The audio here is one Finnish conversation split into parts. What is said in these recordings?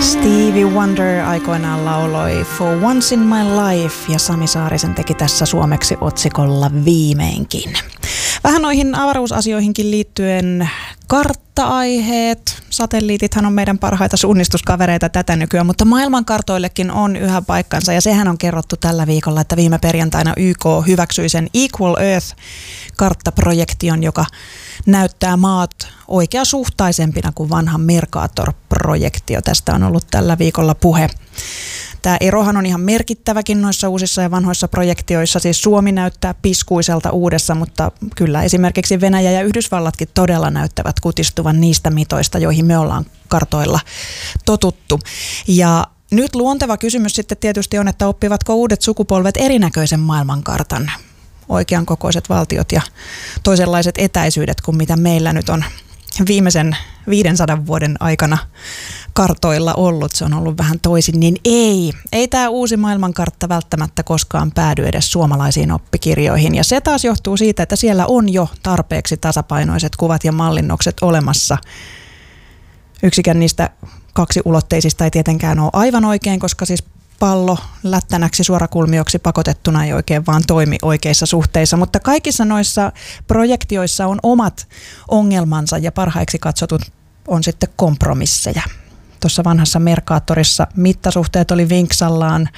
Stevie Wonder aikoinaan lauloi For Once in My Life ja Sami Saarisen teki tässä suomeksi otsikolla Viimeinkin. Vähän noihin avaruusasioihinkin liittyen kartta-aiheet. Satelliitithan on meidän parhaita suunnistuskavereita tätä nykyään, mutta maailmankartoillekin on yhä paikkansa ja sehän on kerrottu tällä viikolla, että viime perjantaina YK hyväksyi sen Equal Earth-karttaprojektion, joka näyttää maat oikeasuhtaisempina kuin vanha Mercator-projektio. Tästä on ollut tällä viikolla puhe. Tämä erohan on ihan merkittäväkin noissa uusissa ja vanhoissa projektioissa. Siis Suomi näyttää piskuiselta uudessa, mutta kyllä esimerkiksi Venäjä ja Yhdysvallatkin todella näyttävät kutistuvan niistä mitoista, joihin me ollaan kartoilla totuttu. Ja nyt luonteva kysymys sitten tietysti on, että oppivatko uudet sukupolvet erinäköisen maailmankartan, oikean kokoiset valtiot ja toisenlaiset etäisyydet kuin mitä meillä nyt on viimeisen 500 vuoden aikana kartoilla ollut. Se on ollut vähän toisin, niin ei tämä uusi maailmankartta välttämättä koskaan päädy edes suomalaisiin oppikirjoihin. Ja se taas johtuu siitä, että siellä on jo tarpeeksi tasapainoiset kuvat ja mallinnokset olemassa. Yksikään niistä kaksiulotteisista ei tietenkään ole aivan oikein, koska siis pallo lättänäksi suorakulmioksi pakotettuna ei oikein vaan toimi oikeissa suhteissa, mutta kaikissa noissa projektioissa on omat ongelmansa ja parhaiksi katsotut on sitten kompromisseja. Tuossa vanhassa Mercatorissa mittasuhteet oli vinksallaan.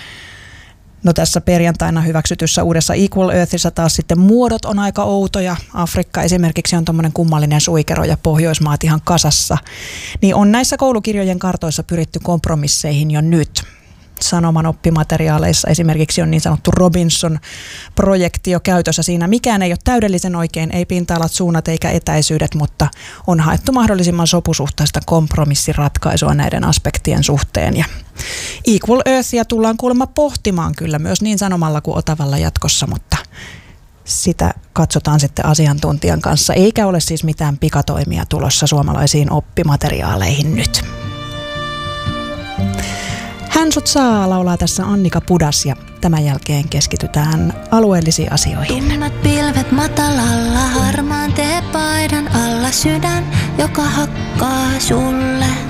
No tässä perjantaina hyväksytyssä uudessa Equal Earthissa taas sitten muodot on aika outoja. Afrikka esimerkiksi on tommoinen kummallinen suikero ja Pohjoismaat ihan kasassa. Niin on näissä koulukirjojen kartoissa pyritty kompromisseihin jo nyt. Sanoman oppimateriaaleissa esimerkiksi on niin sanottu Robinson-projektio käytössä. Siinä mikään ei ole täydellisen oikein, ei pinta-alat, suunnat eikä etäisyydet, mutta on haettu mahdollisimman sopusuhtaista kompromissiratkaisua näiden aspektien suhteen. Ja Equal Earthia tullaan kuulemma pohtimaan kyllä myös niin Sanomalla kuin Otavalla jatkossa, mutta sitä katsotaan sitten asiantuntijan kanssa, eikä ole siis mitään pikatoimia tulossa suomalaisiin oppimateriaaleihin nyt. Hän sut saa laulaa tässä Annika Pudas ja tämän jälkeen keskitytään alueellisiin asioihin. Tummat pilvet matalalla, harmaan teepaidan alla sydän, joka hakkaa sulle.